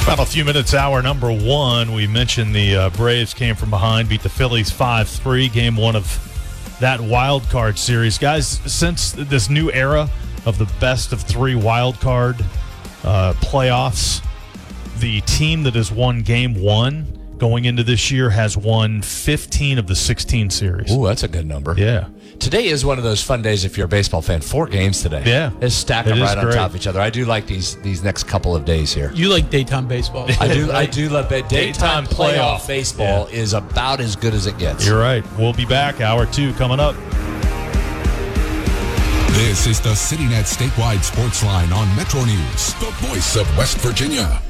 Final few minutes, hour number one. We mentioned the Braves came from behind, beat the Phillies 5-3, game one of that wild card series. Guys, since this new era of the best of three wild card playoffs, the team that has won game one going into this year has won 15 of the 16 series. Ooh, that's a good number. Yeah. Today is one of those fun days if you're a baseball fan. 4 games today. Yeah. It's stacked It up is right on great. top of each other. I do like these next couple of days here. You like daytime baseball. I do love it. Daytime playoff baseball is about as good as it gets. You're right. We'll be back. Hour two coming up. This is the CityNet Statewide Sports Line on Metro News, the voice of West Virginia.